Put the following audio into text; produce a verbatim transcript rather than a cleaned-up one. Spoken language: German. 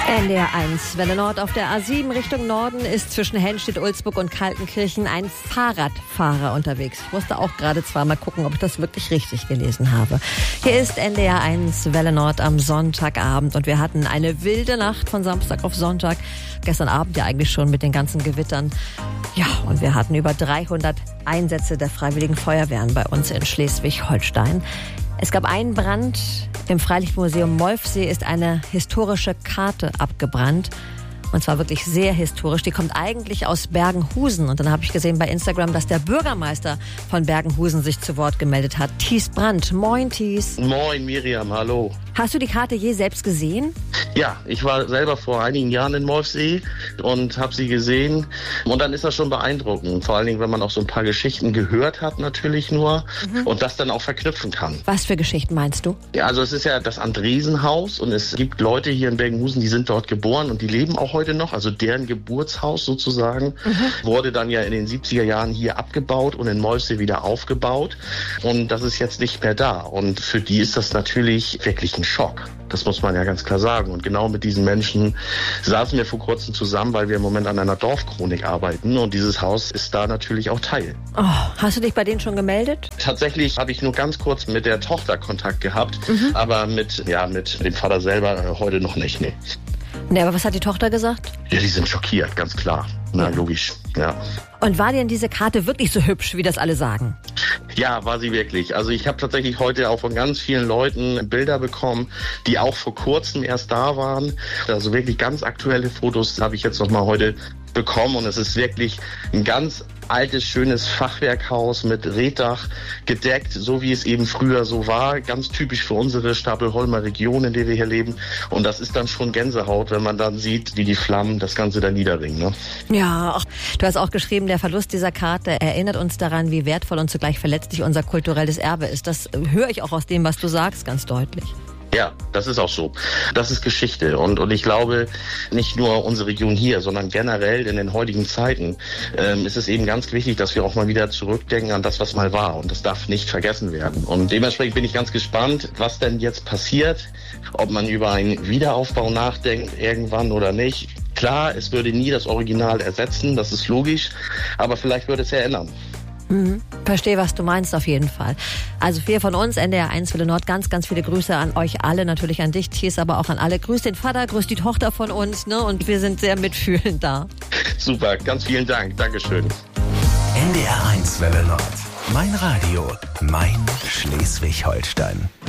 N D R eins, Welle Nord auf der A sieben Richtung Norden ist zwischen Henstedt-Ulzburg und Kaltenkirchen ein Fahrradfahrer unterwegs. Ich musste auch gerade zwar mal gucken, ob ich das wirklich richtig gelesen habe. Hier ist N D R eins, Welle Nord am Sonntagabend und wir hatten eine wilde Nacht von Samstag auf Sonntag. Gestern Abend ja eigentlich schon mit den ganzen Gewittern. Ja, und wir hatten über dreihundert Einsätze der Freiwilligen Feuerwehren bei uns in Schleswig-Holstein. Es gab einen Brand. Im Freilichtmuseum Molfsee ist eine historische Karte abgebrannt. Und zwar wirklich sehr historisch. Die kommt eigentlich aus Bergenhusen. Und dann habe ich gesehen bei Instagram, dass der Bürgermeister von Bergenhusen sich zu Wort gemeldet hat. Thies Brandt. Moin, Thies. Moin, Miriam. Hallo. Hast du die Karte je selbst gesehen? Ja, ich war selber vor einigen Jahren in Molfsee und habe sie gesehen. Und dann ist das schon beeindruckend. Vor allen Dingen, wenn man auch so ein paar Geschichten gehört hat, natürlich nur. Mhm. Und das dann auch verknüpfen kann. Was für Geschichten meinst du? Ja, also es ist ja das Andresenhaus. Und es gibt Leute hier in Bergenhusen, die sind dort geboren und die leben auch heute noch. Also deren Geburtshaus sozusagen mhm. wurde dann ja in den siebziger Jahren hier abgebaut und in Molfsee wieder aufgebaut. Und das ist jetzt nicht mehr da. Und für die ist das natürlich wirklich ein Schock. Das muss man ja ganz klar sagen. Und genau mit diesen Menschen saßen wir vor kurzem zusammen, weil wir im Moment an einer Dorfchronik arbeiten. Und dieses Haus ist da natürlich auch Teil. Oh, hast du dich bei denen schon gemeldet? Tatsächlich habe ich nur ganz kurz mit der Tochter Kontakt gehabt. Mhm. Aber mit, ja, mit dem Vater selber heute noch nicht. Nee. Nee, aber was hat die Tochter gesagt? Ja, die sind schockiert, ganz klar. Na, ja. Logisch, ja. Und war denn diese Karte wirklich so hübsch, wie das alle sagen? Ja, war sie wirklich. Also ich habe tatsächlich heute auch von ganz vielen Leuten Bilder bekommen, die auch vor kurzem erst da waren. Also wirklich ganz aktuelle Fotos habe ich jetzt nochmal heute bekommen. Und es ist wirklich ein ganz altes, schönes Fachwerkhaus mit Reetdach gedeckt, so wie es eben früher so war. Ganz typisch für unsere Stapelholmer Region, in der wir hier leben. Und das ist dann schon Gänsehaut, wenn man dann sieht, wie die Flammen das Ganze da niederringen. Ne? Ja, du hast auch geschrieben, der Verlust dieser Karte erinnert uns daran, wie wertvoll und zugleich verletzlich unser kulturelles Erbe ist. Das höre ich auch aus dem, was du sagst, ganz deutlich. Ja, das ist auch so. Das ist Geschichte. Und, und ich glaube, nicht nur unsere Region hier, sondern generell in den heutigen Zeiten ähm, ist es eben ganz wichtig, dass wir auch mal wieder zurückdenken an das, was mal war. Und das darf nicht vergessen werden. Und dementsprechend bin ich ganz gespannt, was denn jetzt passiert, ob man über einen Wiederaufbau nachdenkt irgendwann oder nicht. Klar, es würde nie das Original ersetzen, das ist logisch, aber vielleicht würde es ja ändern. Mhm. Verstehe, was du meinst, auf jeden Fall. Also wir von uns, N D R eins Welle Nord, ganz, ganz viele Grüße an euch alle, natürlich an dich, Thies, aber auch an alle. Grüß den Vater, grüß die Tochter von uns, ne? Und wir sind sehr mitfühlend da. Super, ganz vielen Dank, Dankeschön. N D R eins Welle Nord, mein Radio, mein Schleswig-Holstein.